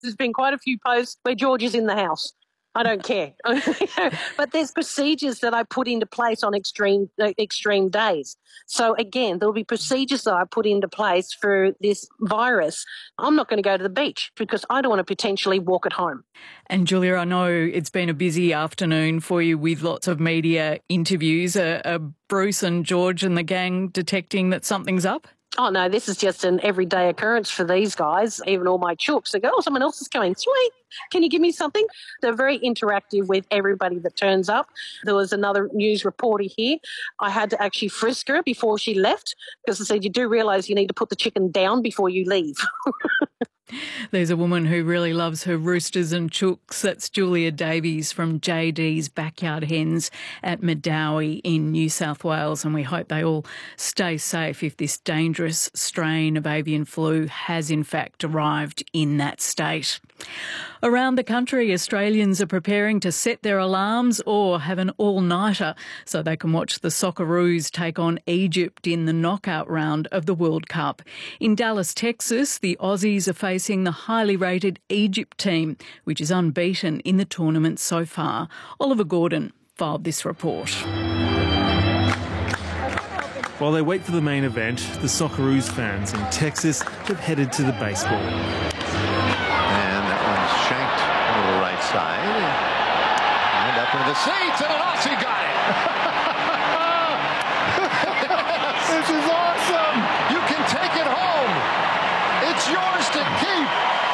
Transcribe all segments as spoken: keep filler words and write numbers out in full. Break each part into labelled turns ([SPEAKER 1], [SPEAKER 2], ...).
[SPEAKER 1] There's been quite a few posts where George is in the house. I don't care. But there's procedures that I put into place on extreme uh, extreme days. So, again, there'll be procedures that I put into place for this virus. I'm not going to go to the beach because I don't want to potentially walk at home.
[SPEAKER 2] And, Julia, I know it's been a busy afternoon for you with lots of media interviews. Are, are Bruce and George and the gang detecting that something's up?
[SPEAKER 1] Oh, no, this is just an everyday occurrence for these guys, even all my chooks. They go, oh, someone else is coming. Sweet. Can you give me something? They're very interactive with everybody that turns up. There was another news reporter here. I had to actually frisk her before she left because I said, you do realise you need to put the chicken down before you leave.
[SPEAKER 2] There's a woman who really loves her roosters and chooks. That's Julia Davies from J D's Backyard Hens at Medowie in New South Wales, and we hope they all stay safe if this dangerous strain of avian flu has in fact arrived in that state. Around the country, Australians are preparing to set their alarms or have an all-nighter so they can watch the Socceroos take on Egypt in the knockout round of the World Cup. In Dallas, Texas, the Aussies are facing the highly rated Egypt team, which is unbeaten in the tournament so far. Oliver Gordon filed this report.
[SPEAKER 3] While they wait for the main event, the Socceroos fans in Texas have headed to the baseball.
[SPEAKER 4] Shanked over the right side. And up into the seats, and an Aussie got it. This is awesome. You can take it home. It's yours to keep.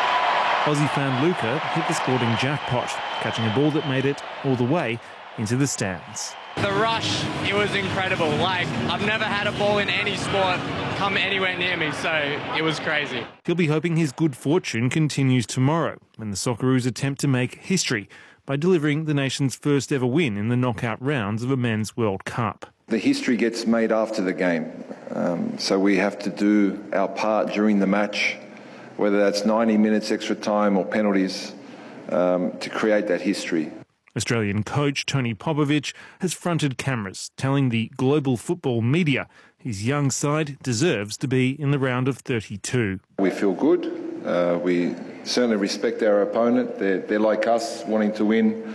[SPEAKER 3] Aussie fan Luca hit the sporting jackpot, catching a ball that made it all the way into the stands.
[SPEAKER 5] The rush, it was incredible. Like, I've never had a ball in any sport come anywhere near me, so it was crazy.
[SPEAKER 3] He'll be hoping his good fortune continues tomorrow when the Socceroos attempt to make history by delivering the nation's first ever win in the knockout rounds of a men's World Cup.
[SPEAKER 6] The history gets made after the game, um, so we have to do our part during the match, whether that's ninety minutes extra time or penalties, um, to create that history.
[SPEAKER 3] Australian coach Tony Popovic has fronted cameras, telling the global football media his young side deserves to be in the round of thirty-two.
[SPEAKER 6] We feel good. Uh, we certainly respect our opponent. They're, they're like us, wanting to win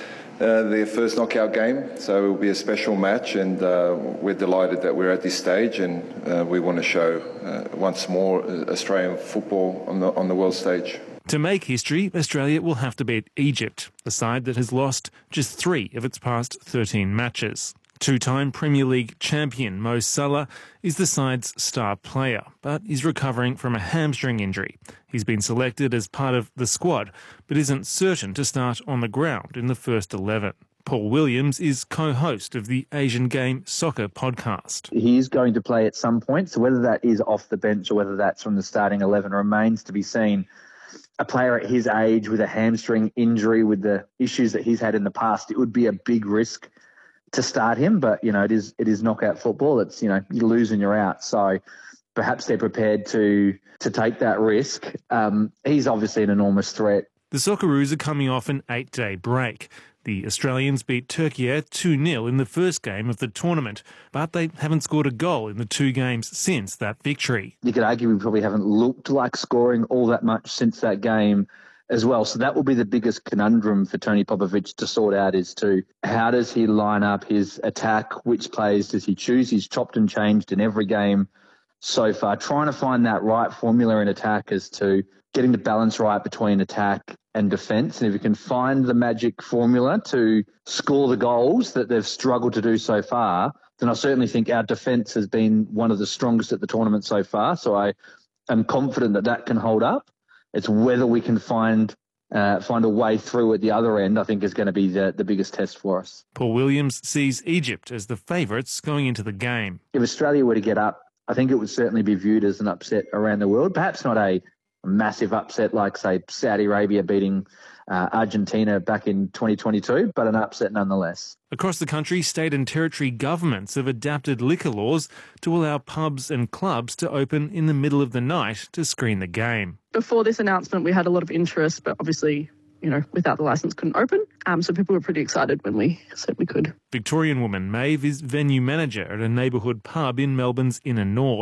[SPEAKER 6] uh, their first knockout game. So it will be a special match, and uh, we're delighted that we're at this stage, and uh, we want to show uh, once more Australian football on the on the world stage.
[SPEAKER 3] To make history, Australia will have to beat Egypt, a side that has lost just three of its past thirteen matches. Two-time Premier League champion Mo Salah is the side's star player, but is recovering from a hamstring injury. He's been selected as part of the squad, but isn't certain to start on the ground in the first eleven. Paul Williams is co-host of the Asian Game Soccer podcast.
[SPEAKER 7] He's going to play at some point, so whether that is off the bench or whether that's from the starting eleven remains to be seen. A player at his age with a hamstring injury, with the issues that he's had in the past, it would be a big risk to start him. But, you know, it is it is knockout football. It's, you know, you lose and you're out. So perhaps they're prepared to to take that risk. Um, he's obviously an enormous threat.
[SPEAKER 3] The Socceroos are coming off an eight-day break. The Australians beat Turkey two nil in the first game of the tournament, but they haven't scored a goal in the two games since that victory.
[SPEAKER 7] You could argue we probably haven't looked like scoring all that much since that game as well. So that will be the biggest conundrum for Tony Popovic to sort out, is to how does he line up his attack? Which players does he choose? He's chopped and changed in every game so far, trying to find that right formula in attack as to getting the balance right between attack and defence. And if you can find the magic formula to score the goals that they've struggled to do so far, then I certainly think our defence has been one of the strongest at the tournament so far. So I am confident that that can hold up. It's whether we can find uh, find a way through at the other end, I think, is going to be the, the biggest test for us.
[SPEAKER 3] Paul Williams sees Egypt as the favourites going into the game.
[SPEAKER 7] If Australia were to get up, I think it would certainly be viewed as an upset around the world. Perhaps not a massive upset like, say, Saudi Arabia beating uh, Argentina back in twenty twenty-two, but an upset nonetheless.
[SPEAKER 3] Across the country, state and territory governments have adapted liquor laws to allow pubs and clubs to open in the middle of the night to screen the game.
[SPEAKER 8] Before this announcement, we had a lot of interest, but obviously, you know, without the licence couldn't open. Um, so people were pretty excited when we said we could.
[SPEAKER 3] Victorian woman Maeve is venue manager at a neighbourhood pub in Melbourne's inner north.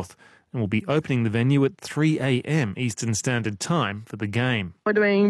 [SPEAKER 3] and will be opening the venue at three a m Eastern Standard Time for the game.
[SPEAKER 8] We're doing